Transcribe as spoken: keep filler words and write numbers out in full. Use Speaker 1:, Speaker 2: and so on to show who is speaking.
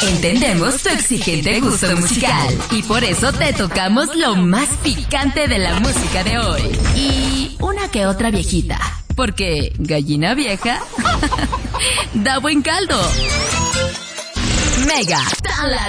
Speaker 1: Entendemos tu exigente gusto musical y por eso te tocamos lo más picante de la música de hoy. Y una que otra viejita, porque gallina vieja da buen caldo. Mega, tan la